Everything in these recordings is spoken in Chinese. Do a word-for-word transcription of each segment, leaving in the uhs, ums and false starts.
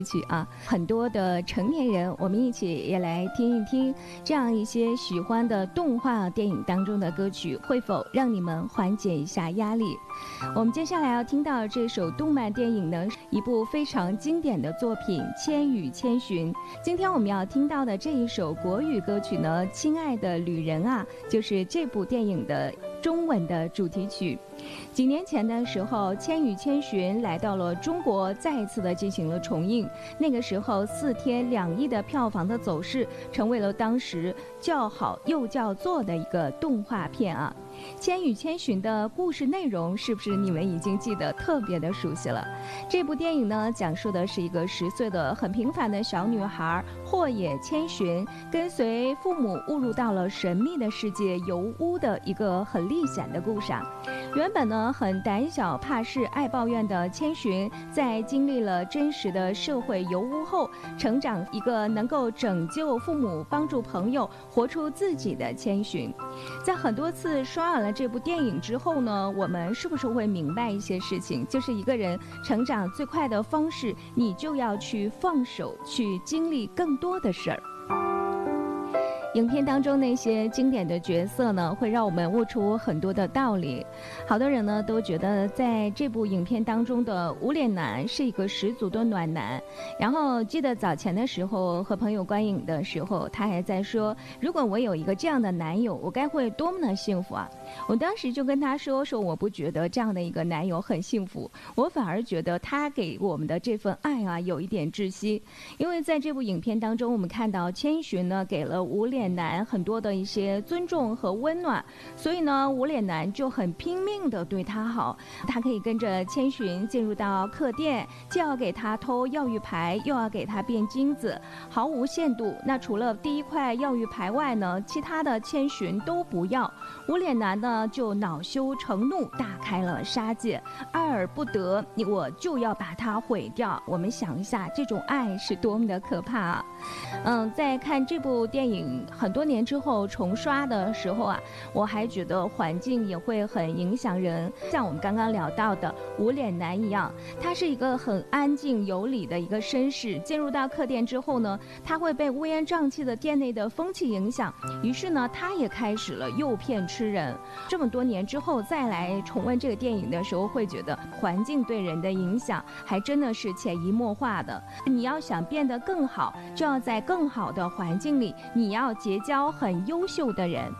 曲啊，很多的成年人，我们一起也来听一听这样一些喜欢的动画电影当中的歌曲，会否让你们缓解一下压力？我们接下来要听到这首动漫电影呢，一部非常经典的作品《千与千寻》。今天我们要听到的这一首国语歌曲呢，《亲爱的旅人啊》，就是这部电影的中文的主题曲。几年前的时候，《千与千寻》来到了中国，再一次的进行了重映。那个时候，四天两亿的票房的走势，成为了当时叫好又叫座的一个动画片啊。《千与千寻》的故事内容是不是你们已经记得特别的熟悉了？这部电影呢，讲述的是一个十岁的很平凡的小女孩霍野千寻，跟随父母误入到了神秘的世界油屋的一个很历险的故事。原本呢很胆小怕事爱抱怨的千寻，在经历了真实的社会油污后，成长一个能够拯救父母帮助朋友活出自己的千寻。在很多次刷完了这部电影之后呢，我们是不是会明白一些事情，就是一个人成长最快的方式，你就要去放手，去经历更多的事儿。影片当中那些经典的角色呢，会让我们悟出很多的道理。好多人呢都觉得在这部影片当中的无脸男是一个十足的暖男。然后记得早前的时候和朋友观影的时候，他还在说，如果我有一个这样的男友，我该会多么的幸福啊！我当时就跟他说说，我不觉得这样的一个男友很幸福，我反而觉得他给我们的这份爱啊有一点窒息。因为在这部影片当中，我们看到千寻呢给了无脸男很多的一些尊重和温暖，所以呢无脸男就很拼命的对他好。他可以跟着千寻进入到客店，既要给他偷药玉牌，又要给他变金子，毫无限度。那除了第一块药玉牌外呢，其他的千寻都不要。无脸男呢就恼羞成怒，大开了杀戒，爱而不得，我就要把它毁掉。我们想一下，这种爱是多么的可怕啊！嗯，在看这部电影很多年之后重刷的时候啊，我还觉得环境也会很影响人。像我们刚刚聊到的无脸男一样，他是一个很安静有礼的一个绅士，进入到客店之后呢，他会被乌烟瘴气的店内的风气影响，于是呢他也开始了诱骗吃人。这么多年之后再来重温这个电影的时候，会觉得环境对人的影响还真的是潜移默化的。你要想变得更好，就要在更好的环境里，你要结交很优秀的人。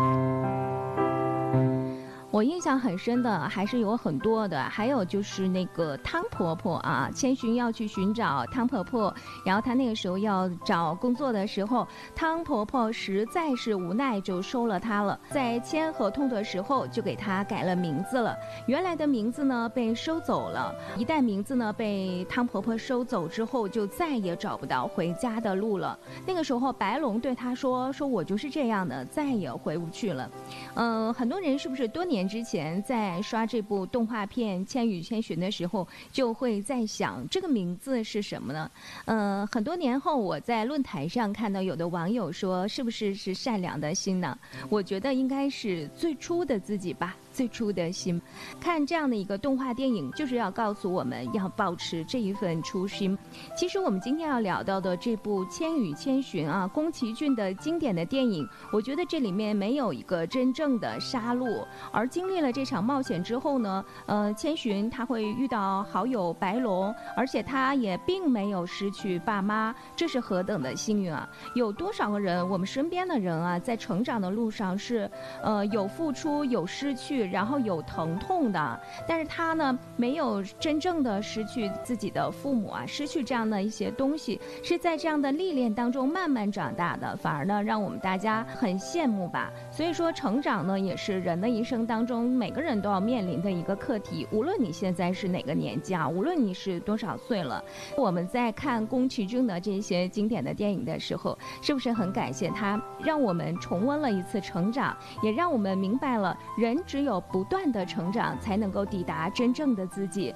我印象很深的还是有很多的，还有就是那个汤婆婆啊，千寻要去寻找汤婆婆，然后她那个时候要找工作的时候，汤婆婆实在是无奈就收了她了，在签合同的时候就给她改了名字了，原来的名字呢被收走了，一旦名字呢被汤婆婆收走之后，就再也找不到回家的路了。那个时候白龙对她说说我就是这样的，再也回不去了。嗯、呃，很多人是不是多年之前在刷这部动画片《千与千寻》的时候，就会在想这个名字是什么呢？呃，很多年后我在论坛上看到有的网友说，是不是是善良的心呢？我觉得应该是最初的自己吧。最初的心，看这样的一个动画电影，就是要告诉我们要保持这一份初心。其实我们今天要聊到的这部《千与千寻》啊，宫崎骏的经典的电影，我觉得这里面没有一个真正的杀戮，而经历了这场冒险之后呢，呃，千寻他会遇到好友白龙，而且他也并没有失去爸妈，这是何等的幸运啊！有多少个人，我们身边的人啊，在成长的路上是，呃，有付出，有失去。然后有疼痛的，但是他呢没有真正的失去自己的父母啊，失去这样的一些东西，是在这样的历练当中慢慢长大的，反而呢让我们大家很羡慕吧。所以说成长呢也是人的一生当中每个人都要面临的一个课题，无论你现在是哪个年纪啊，无论你是多少岁了，我们在看宫崎骏的这些经典的电影的时候，是不是很感谢他，让我们重温了一次成长，也让我们明白了人只有不断的成长才能够抵达真正的自己。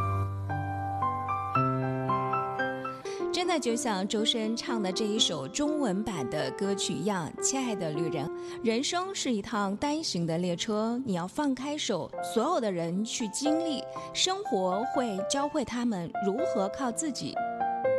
真的就像周深唱的这一首中文版的歌曲一样，亲爱的旅人，人生是一趟单行的列车，你要放开手，所有的人去经历，生活会教会他们如何靠自己